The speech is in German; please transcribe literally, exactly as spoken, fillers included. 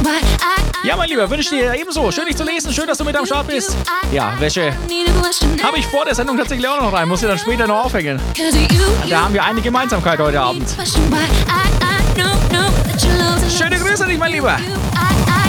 Ja, mein Lieber, wünsche ich dir ebenso. Schön, dich zu lesen. Schön, dass du mit am Start bist. Ja, Wäsche habe ich vor der Sendung tatsächlich auch noch rein. Muss ich dann später noch aufhängen. Da haben wir eine Gemeinsamkeit heute Abend. Schöne Grüße an dich, mein Lieber.